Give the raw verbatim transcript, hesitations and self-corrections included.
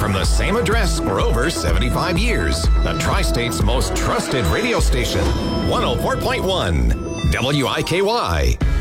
from the same address for over seventy-five years. The Tri-State's most trusted radio station, one oh four point one W I K Y.